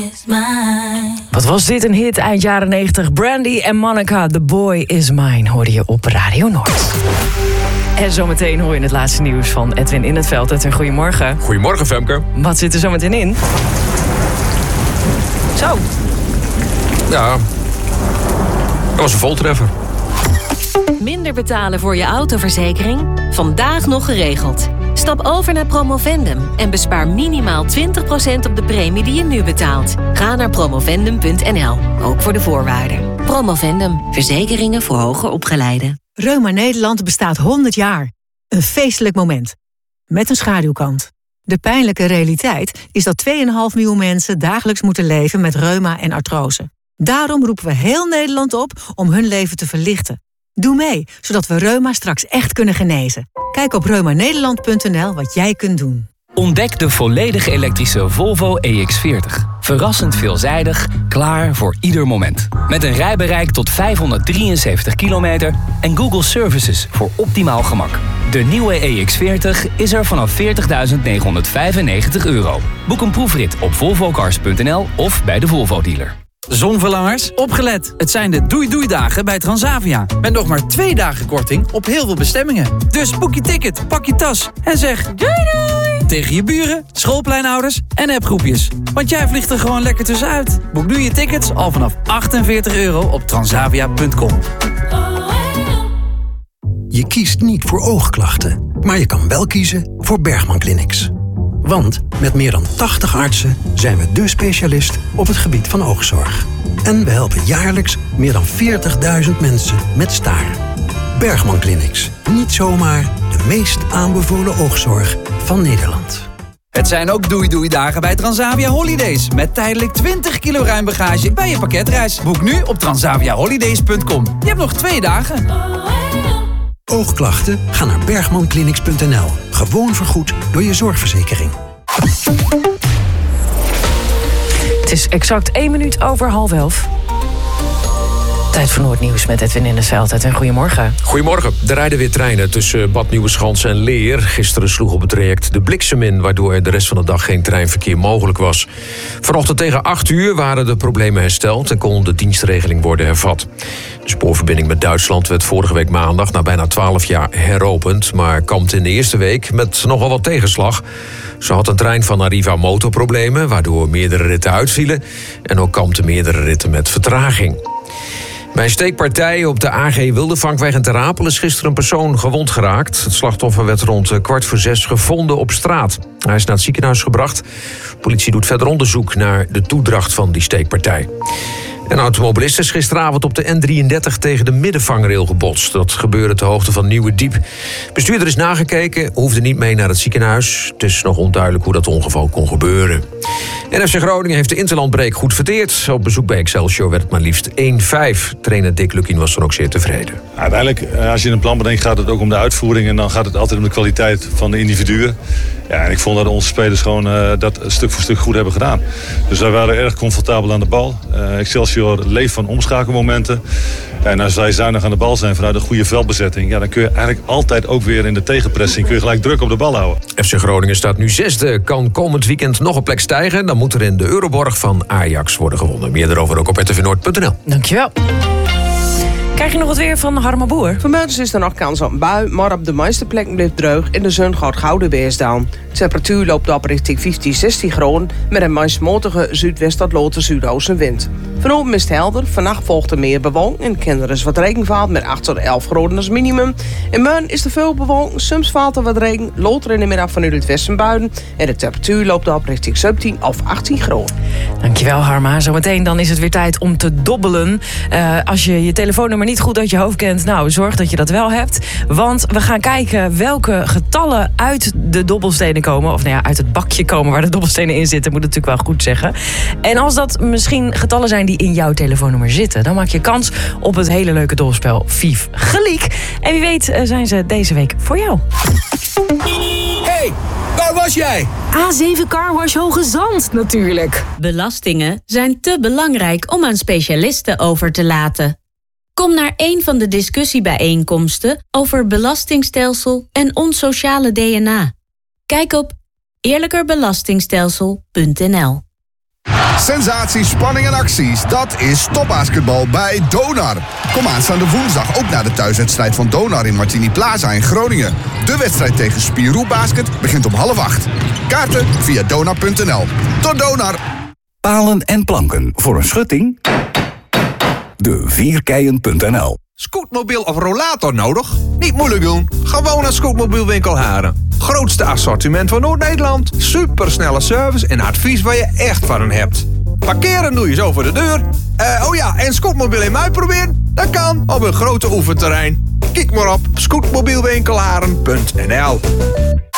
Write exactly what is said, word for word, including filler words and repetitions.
Wat was dit een hit eind jaren negentig? Brandy en Monica, The Boy Is Mine, hoorde je op Radio Noord. En zometeen hoor je het laatste nieuws van Edwin in het Veld. Edwin, goedemorgen. Goedemorgen, Femke. Wat zit er zometeen in? Zo. Ja, dat was een voltreffer. Minder betalen voor je autoverzekering? Vandaag nog geregeld. Stap over naar Promovendum en bespaar minimaal twintig procent op de premie die je nu betaalt. Ga naar promovendum punt n l, ook voor de voorwaarden. Promovendum, verzekeringen voor hoger opgeleiden. Reuma Nederland bestaat honderd jaar. Een feestelijk moment. Met een schaduwkant. De pijnlijke realiteit is dat twee komma vijf miljoen mensen dagelijks moeten leven met reuma en artrose. Daarom roepen we heel Nederland op om hun leven te verlichten. Doe mee, zodat we reuma straks echt kunnen genezen. Kijk op reuma nederland punt n l wat jij kunt doen. Ontdek de volledig elektrische Volvo E X veertig. Verrassend veelzijdig, klaar voor ieder moment. Met een rijbereik tot vijfhonderddrieënzeventig kilometer en Google Services voor optimaal gemak. De nieuwe E X veertig is er vanaf veertigduizend negenhonderdvijfennegentig euro. Boek een proefrit op volvocars punt n l of bij de Volvo dealer. Zonverlangers, opgelet. Het zijn de doei-doei-dagen bij Transavia. Met nog maar twee dagen korting op heel veel bestemmingen. Dus boek je ticket, pak je tas en zeg doei doei tegen je buren, schoolpleinouders en appgroepjes. Want jij vliegt er gewoon lekker tussenuit. Boek nu je tickets al vanaf achtenveertig euro op transavia punt com. Je kiest niet voor oogklachten, maar je kan wel kiezen voor Bergman Clinics. Want met meer dan tachtig artsen zijn we dé specialist op het gebied van oogzorg. En we helpen jaarlijks meer dan veertigduizend mensen met staren. Bergman Clinics. Niet zomaar de meest aanbevolen oogzorg van Nederland. Het zijn ook doei-doei-dagen bij Transavia Holidays. Met tijdelijk twintig kilo ruim bagage bij je pakketreis. Boek nu op transavia holidays punt com. Je hebt nog twee dagen. Oogklachten? Ga naar bergman clinics punt n l. Gewoon vergoed door je zorgverzekering. Het is exact één minuut over half elf. Tijd voor Noordnieuws met Edwin in het Veld. Edwin, goedemorgen. Goedemorgen. Er rijden weer treinen tussen Bad Nieuweschans en Leer. Gisteren sloeg op het traject de bliksem in, waardoor er de rest van de dag geen treinverkeer mogelijk was. Vanochtend tegen acht uur waren de problemen hersteld en kon de dienstregeling worden hervat. De spoorverbinding met Duitsland werd vorige week maandag na bijna twaalf jaar heropend, maar kampte in de eerste week met nogal wat tegenslag. Zo had een trein van Arriva motorproblemen, waardoor meerdere ritten uitvielen, en ook kampten meerdere ritten met vertraging. Bij een steekpartij op de A G Wildevankweg in Ter Apel is gisteren een persoon gewond geraakt. Het slachtoffer werd rond kwart voor zes gevonden op straat. Hij is naar het ziekenhuis gebracht. De politie doet verder onderzoek naar de toedracht van die steekpartij. Een automobilist is gisteravond op de N drieëndertig tegen de middenvangrail gebotst. Dat gebeurde ter hoogte van Nieuwerdiep. Bestuurder is nagekeken, hoefde niet mee naar het ziekenhuis. Het is nog onduidelijk hoe dat ongeval kon gebeuren. En F C Groningen heeft de interlandbreak goed verteerd. Op bezoek bij Excelsior werd het maar liefst één vijf. Trainer Dick Lukien was dan ook zeer tevreden. Uiteindelijk, als je een plan bedenkt, gaat het ook om de uitvoering. En dan gaat het altijd om de kwaliteit van de individuen. Ja, en ik vond dat onze spelers gewoon uh, dat stuk voor stuk goed hebben gedaan. Dus wij waren erg comfortabel aan de bal. Uh, Excelsior leeft van omschakelmomenten. En als wij zuinig aan de bal zijn vanuit een goede veldbezetting, ja, dan kun je eigenlijk altijd ook weer in de tegenpressing kun je gelijk druk op de bal houden. F C Groningen staat nu zesde. Kan komend weekend nog een plek stijgen. Dan moet er in de Euroborg van Ajax worden gewonnen. Meer daarover ook op r t v noord punt n l. Dankjewel. Krijg je nog wat weer van Harma Boer? Vanmiddag is er nog kans op een bui, maar op de meeste plekken blijft droog en de zon gaat gouden beestdaan. De temperatuur loopt op richting vijftien, zestien graden met een meest matige zuidwest tot lote zuidoostenwind. Vanavond is het helder, vannacht volgt er meer bewolking en kan er eens wat regen vallen met acht tot elf graden als minimum. In morgen is er veel bewolking, soms valt er wat regen, later in de middag vanuit het westen buien en de temperatuur loopt op richting zeventien of achttien graden. Dankjewel Harma. Zometeen dan is het weer tijd om te dobbelen. Uh, als je je telefoonnummer niet goed uit je hoofd kent, nou zorg dat je dat wel hebt. Want we gaan kijken welke getallen uit de dobbelstenen komen. Of nou ja, uit het bakje komen waar de dobbelstenen in zitten, moet ik natuurlijk wel goed zeggen. En als dat misschien getallen zijn die in jouw telefoonnummer zitten, dan maak je kans op het hele leuke dobbelspel Vief Geliek. En wie weet zijn ze deze week voor jou. Hey, waar was jij? A zeven Carwash Hoge Zand, natuurlijk. Belastingen zijn te belangrijk om aan specialisten over te laten. Kom naar een van de discussiebijeenkomsten over belastingstelsel en ons sociale D N A. Kijk op eerlijkerbelastingstelsel punt n l. Sensatie, spanning en acties, dat is topbasketbal bij Donar. Kom aanstaande woensdag ook naar de thuiswedstrijd van Donar in Martini Plaza in Groningen. De wedstrijd tegen Spirou Basket begint om half acht. Kaarten via donar punt n l. Tot Donar! Palen en planken voor een schutting? De vierkeien punt n l. Scootmobiel of rollator nodig? Niet moeilijk doen. Gewoon naar Scootmobielwinkel Haren. Grootste assortiment van Noord-Nederland. Supersnelle service en advies waar je echt van hen hebt. Parkeren doe je zo voor de deur. Uh, oh ja, en scootmobiel in mij proberen? Dat kan op een grote oefenterrein. Kijk maar op scootmobielwinkelharen punt n l.